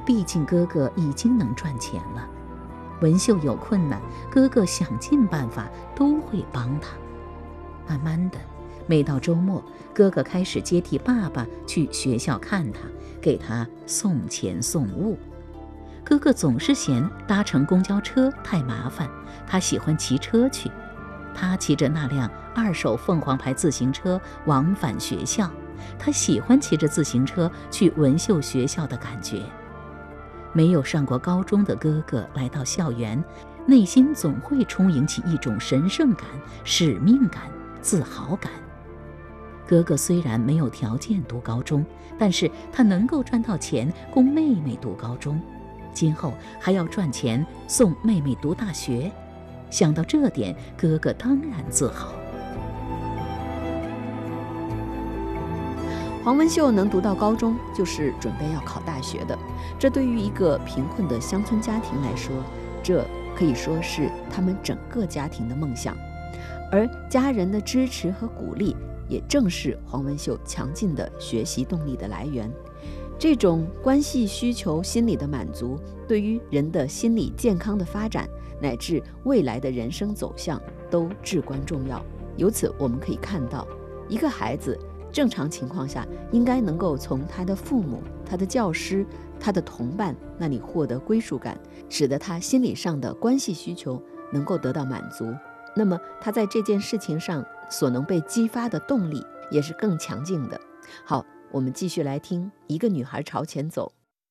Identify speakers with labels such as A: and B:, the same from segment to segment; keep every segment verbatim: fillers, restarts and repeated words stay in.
A: 毕竟哥哥已经能赚钱了。文秀有困难，哥哥想尽办法都会帮他。慢慢的，每到周末，哥哥开始接替爸爸去学校看他，给他送钱送物。哥哥总是嫌搭乘公交车太麻烦，他喜欢骑车去。他骑着那辆二手凤凰牌自行车往返学校，他喜欢骑着自行车去文秀学校的感觉。没有上过高中的哥哥来到校园，内心总会充盈起一种神圣感、使命感、自豪感。哥哥虽然没有条件读高中，但是他能够赚到钱供妹妹读高中，今后还要赚钱送妹妹读大学。想到这点，哥哥当然自豪。
B: 黄文秀能读到高中，就是准备要考大学的。这对于一个贫困的乡村家庭来说，这可以说是他们整个家庭的梦想。而家人的支持和鼓励，也正是黄文秀强劲的学习动力的来源。这种关系需求心理的满足，对于人的心理健康的发展，乃至未来的人生走向都至关重要。由此我们可以看到，一个孩子正常情况下应该能够从他的父母、他的教师、他的同伴那里获得归属感，使得他心理上的关系需求能够得到满足。那么他在这件事情上所能被激发的动力也是更强劲的。好，我们继续来听一个女孩朝前走。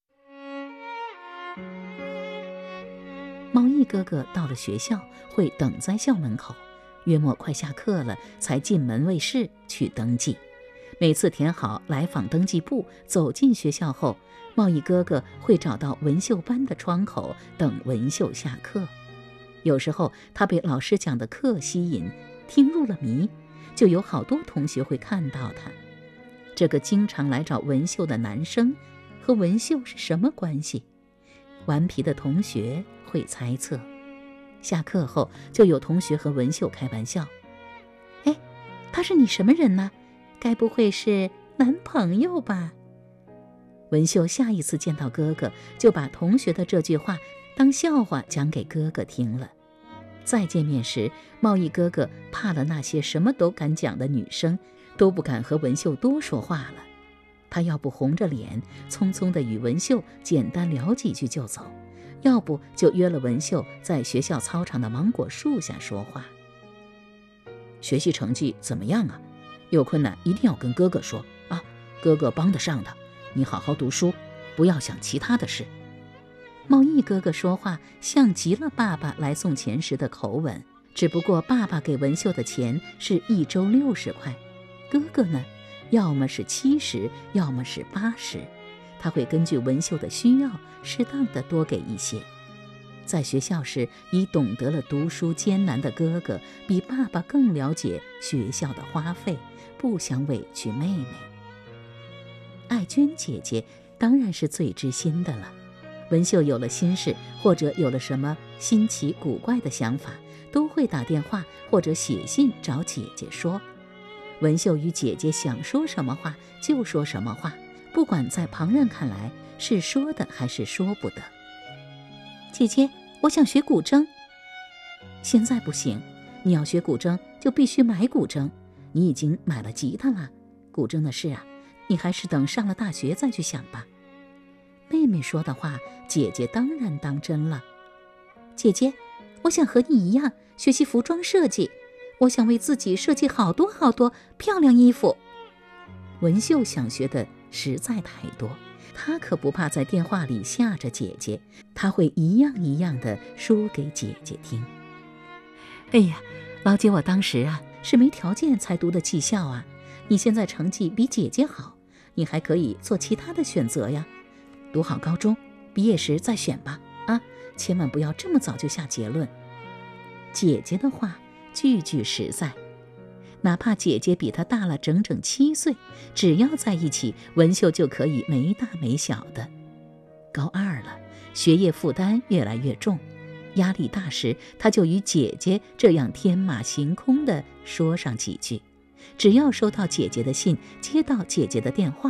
A: 毛衣哥哥到了学校会等在校门口，约莫快下课了才进门卫室去登记。每次填好来访登记簿，走进学校后，贸易哥哥会找到文秀班的窗口等文秀下课。有时候他被老师讲的课吸引，听入了迷，就有好多同学会看到他。这个经常来找文秀的男生和文秀是什么关系？顽皮的同学会猜测。下课后就有同学和文秀开玩笑：哎，他是你什么人呢？该不会是男朋友吧？文秀下一次见到哥哥，就把同学的这句话当笑话讲给哥哥听了。再见面时，贸易哥哥怕了那些什么都敢讲的女生，都不敢和文秀多说话了。他要不红着脸匆匆地与文秀简单聊几句就走，要不就约了文秀在学校操场的芒果树下说话。学习成绩怎么样啊？有困难一定要跟哥哥说啊，哥哥帮得上的。你好好读书，不要想其他的事。贸易哥哥说话像极了爸爸来送钱时的口吻，只不过爸爸给文秀的钱是一周六十块，哥哥呢，要么是七十，要么是八十。他会根据文秀的需要，适当的多给一些。在学校时，已懂得了读书艰难的哥哥，比爸爸更了解学校的花费，不想委屈妹妹。爱娟姐姐当然是最知心的了。文秀有了心事，或者有了什么新奇古怪的想法，都会打电话或者写信找姐姐说。文秀与姐姐想说什么话就说什么话，不管在旁人看来是说的还是说不得。姐姐，我想学古筝。现在不行，你要学古筝就必须买古筝，你已经买了吉他了，古筝的事啊，你还是等上了大学再去想吧。妹妹说的话，姐姐当然当真了。姐姐，我想和你一样学习服装设计，我想为自己设计好多好多漂亮衣服。文秀想学的实在太多，她可不怕在电话里吓着姐姐，她会一样一样的说给姐姐听。哎呀，老姐，我当时啊是没条件才读的技校啊，你现在成绩比姐姐好，你还可以做其他的选择呀。读好高中，毕业时再选吧，啊，千万不要这么早就下结论。姐姐的话句句实在，哪怕姐姐比她大了整整七岁，只要在一起，文秀就可以没大没小的。高二了，学业负担越来越重，压力大时，她就与姐姐这样天马行空地说上几句。只要收到姐姐的信，接到姐姐的电话，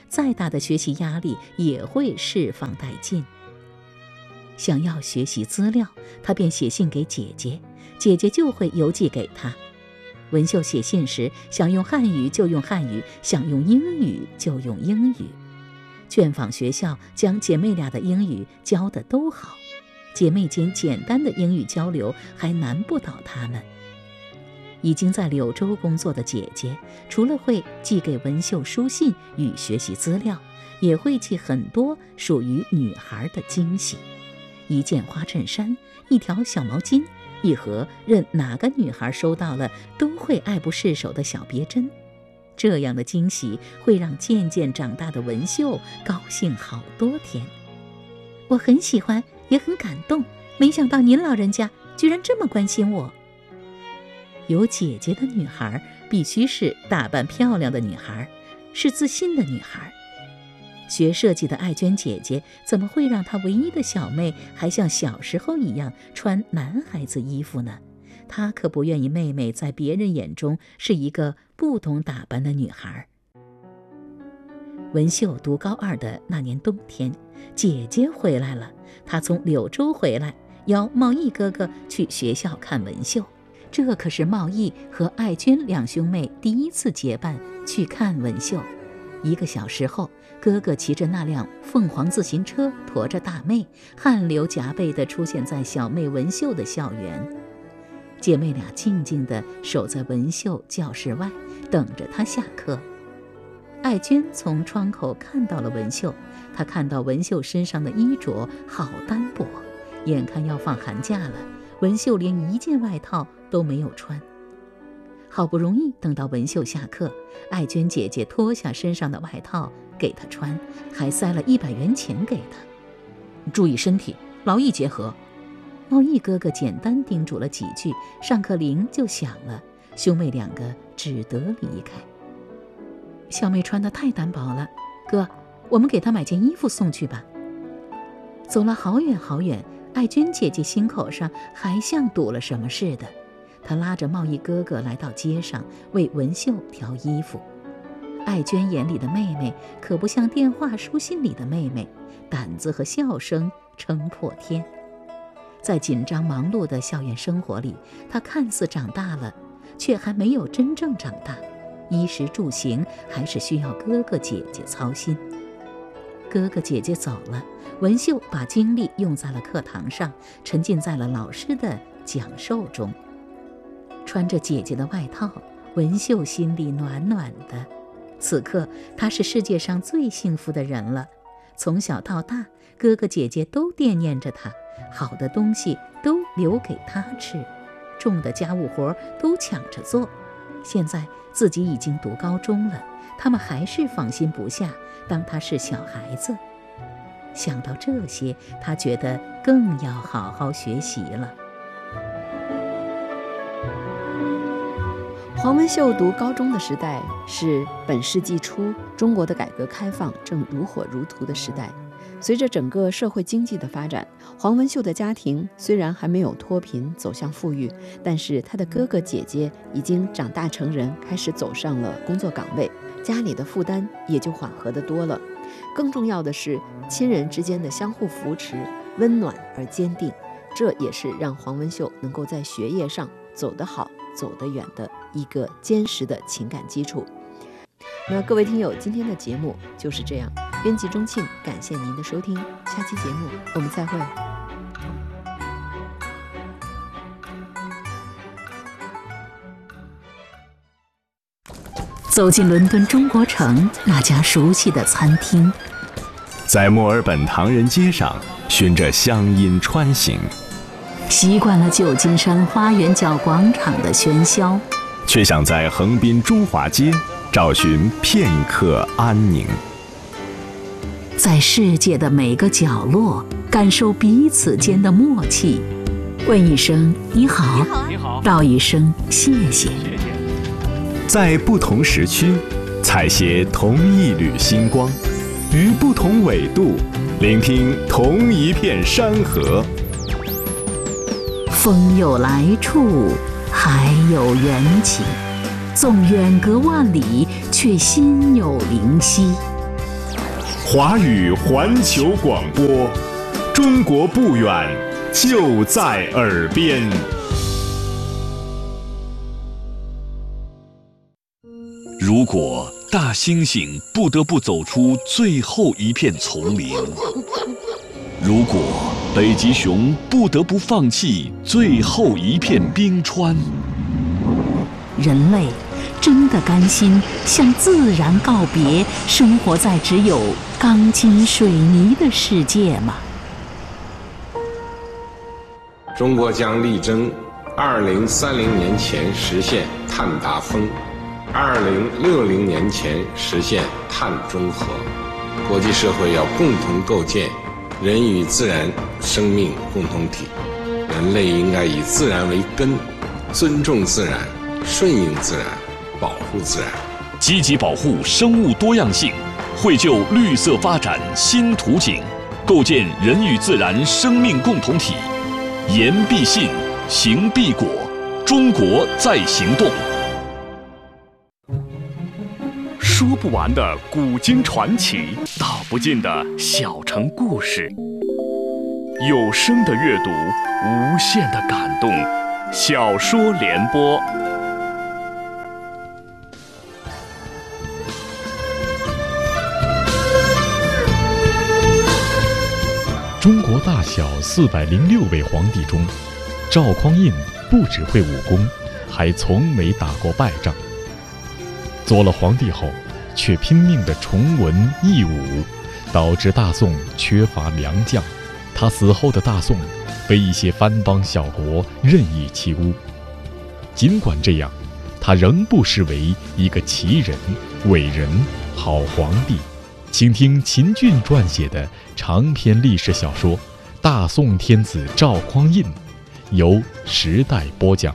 A: 再大的学习压力也会释放殆尽。想要学习资料，他便写信给姐姐，姐姐就会邮寄给他。文秀写信时，想用汉语就用汉语，想用英语就用英语。眷访学校将姐妹俩的英语教得都好，姐妹间简单的英语交流还难不倒她们。已经在柳州工作的姐姐，除了会寄给文秀书信与学习资料，也会寄很多属于女孩的惊喜。一件花衬衫，一条小毛巾，一盒任哪个女孩收到了都会爱不释手的小别针。这样的惊喜会让渐渐长大的文秀高兴好多天。我很喜欢，也很感动，没想到您老人家居然这么关心我。有姐姐的女孩必须是打扮漂亮的女孩，是自信的女孩。学设计的爱娟姐姐怎么会让她唯一的小妹还像小时候一样穿男孩子衣服呢？她可不愿意妹妹在别人眼中是一个不懂打扮的女孩。文秀读高二的那年冬天，姐姐回来了，她从柳州回来，邀茂义哥哥去学校看文秀。这可是茂义和爱娟两兄妹第一次结伴去看文秀。一个小时后，哥哥骑着那辆凤凰自行车，驮着大妹，汗流浃背地出现在小妹文秀的校园。姐妹俩静静地守在文秀教室外，等着她下课。爱娟从窗口看到了文秀，她看到文秀身上的衣着好单薄，眼看要放寒假了，文秀连一件外套都没有穿。好不容易等到文秀下课，爱娟姐姐脱下身上的外套给她穿，还塞了一百元钱给她。注意身体，劳逸结合。茂义哥哥简单叮嘱了几句，上课铃就响了，兄妹两个只得离开。小妹穿得太单薄了，哥，我们给她买件衣服送去吧。走了好远好远，爱娟姐姐心口上还像堵了什么似的。她拉着茂义哥哥来到街上，为文秀挑衣服。爱娟眼里的妹妹可不像电话书信里的妹妹，胆子和笑声撑破天。在紧张忙碌的校园生活里，她看似长大了，却还没有真正长大，衣食住行还是需要哥哥姐姐操心。哥哥姐姐走了，文秀把精力用在了课堂上，沉浸在了老师的讲授中。穿着姐姐的外套，文秀心里暖暖的。此刻她是世界上最幸福的人了。从小到大，哥哥姐姐都惦念着她，好的东西都留给她吃，重的家务活都抢着做。现在自己已经读高中了，他们还是放心不下，当她是小孩子。想到这些，她觉得更要好好学习了。
B: 黄文秀读高中的时代是本世纪初中国的改革开放正如火如荼的时代。随着整个社会经济的发展，黄文秀的家庭虽然还没有脱贫走向富裕，但是他的哥哥姐姐已经长大成人，开始走上了工作岗位，家里的负担也就缓和得多了。更重要的是，亲人之间的相互扶持，温暖而坚定，这也是让黄文秀能够在学业上走得好走得远的一个坚实的情感基础。那各位听友，今天的节目就是这样，编辑钟庆，感谢您的收听，下期节目我们再会。
A: 走进伦敦中国城那家熟悉的餐厅，
C: 在墨尔本唐人街上循着乡音穿行，
A: 习惯了旧金山花园角广场的喧嚣，
C: 却想在横滨中华街找寻片刻安宁。
A: 在世界的每个角落感受彼此间的默契，问一声你好，
D: 你好，
A: 道一声谢谢。
C: 在不同时区采撷同一缕星光，于不同纬度聆听同一片山河。
A: 风有来处，海有缘起，纵远隔万里，却心有灵犀。
C: 华语环球广播，中国不远，就在耳边。
D: 如果大猩猩不得不走出最后一片丛林，如果北极熊不得不放弃最后一片冰川，
A: 人类真的甘心向自然告别，生活在只有钢筋水泥的世界吗？
E: 中国将力争二零三零年前实现碳达峰，二零六零年前实现碳中和。国际社会要共同构建人与自然生命共同体，人类应该以自然为根，尊重自然，顺应自然，保护自然，
D: 积极保护生物多样性，绘就绿色发展新图景，构建人与自然生命共同体。言必信，行必果，中国在行动。
C: 说不完的古今传奇，道不尽的小城故事，有声的阅读，无限的感动。小说联播。
F: 中国大小四百零六位皇帝中，赵匡胤不只会武功，还从没打过败仗。做了皇帝后，却拼命地崇文抑武，导致大宋缺乏良将。他死后的大宋被一些藩邦小国任意欺污。尽管这样，他仍不失为一个奇人、伟人、好皇帝。请听秦俊撰写的长篇历史小说《大宋天子赵匡胤》，由时代播讲。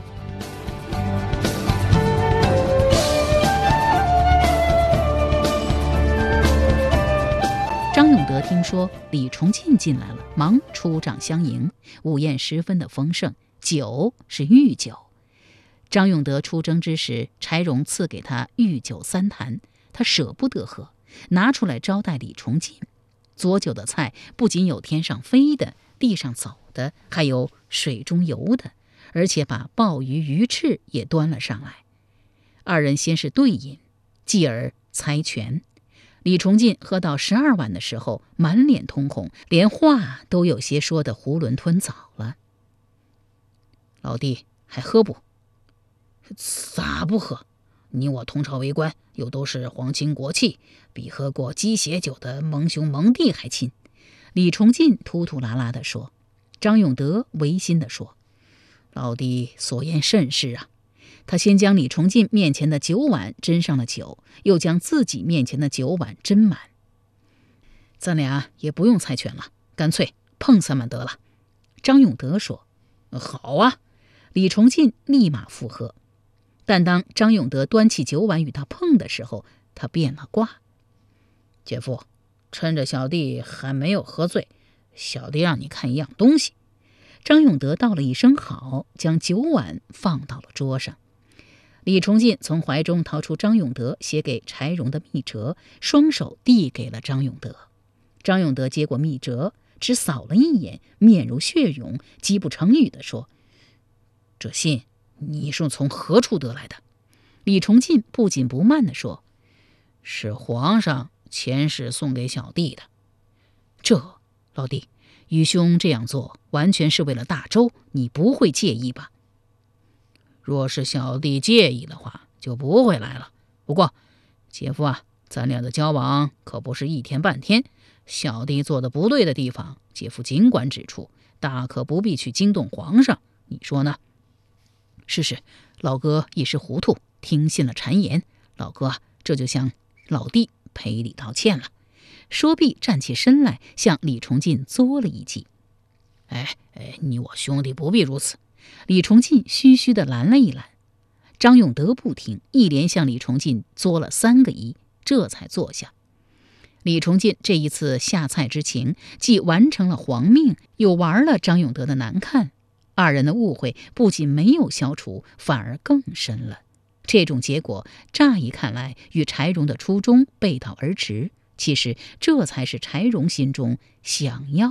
A: 张永德听说李崇进进来了，忙出帐相迎，午宴十分的丰盛，酒是御酒。张永德出征之时，柴荣赐给他御酒三坛，他舍不得喝，拿出来招待李崇进。佐酒的菜不仅有天上飞的、地上走的，还有水中游的，而且把鲍鱼、鱼翅也端了上来。二人先是对饮，继而猜拳。李崇进喝到十二碗的时候，满脸通红，连话都有些说得囫囵吞枣了。老弟，还喝不？
G: 咋不喝？你我同朝为官，又都是皇亲国戚，比喝过鸡血酒的蒙兄蒙弟还亲。
A: 李崇进突突拉拉地说。张永德违心地说：老弟所言甚是啊。他先将李崇进面前的酒碗斟上了酒，又将自己面前的酒碗斟满。咱俩也不用猜拳了，干脆碰三碗得了。张永德说：
G: 好啊。
A: 李崇进立马附和。但当张永德端起酒碗与他碰的时候，他变了卦。
G: 姐夫，趁着小弟还没有喝醉，小弟让你看一样东西。
A: 张永德道了一声好，将酒碗放到了桌上。李崇进从怀中掏出张永德写给柴荣的密折，双手递给了张永德。张永德接过密折，只扫了一眼，面如血涌，极不成语地说：
G: 这信你是从何处得来的？
A: 李崇进不紧不慢地说：
G: 是皇上前世送给小弟的。
A: 这，老弟，愚兄这样做完全是为了大周，你不会介意吧？
G: 若是小弟介意的话，就不会来了。不过姐夫啊，咱俩的交往可不是一天半天，小弟做的不对的地方，姐夫尽管指出，大可不必去惊动皇上，你说呢？
A: 是是，老哥一时糊涂，听信了谗言，老哥啊，这就向老弟赔礼道歉了。说毕，站起身来，向李崇进作了一记。
G: 哎哎，你我兄弟不必如此。
A: 李崇进虚虚地拦了一拦。张永德不听，一连向李崇进作了三个揖，这才坐下。李崇进这一次下菜之情，既完成了皇命，又玩了张永德的难看。二人的误会不仅没有消除，反而更深了。这种结果乍一看来与柴荣的初衷背道而驰， 其实这才是柴荣心中想要